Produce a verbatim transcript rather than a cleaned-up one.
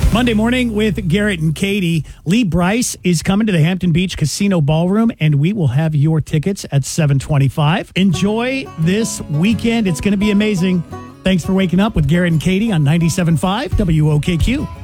Monday morning with Garrett and Katie. Lee Brice is coming to the Hampton Beach Casino Ballroom, and we will have your tickets at seven twenty-five. Enjoy this weekend. It's going to be amazing. Thanks for waking up with Garrett and Katie on ninety-seven point five W O K Q.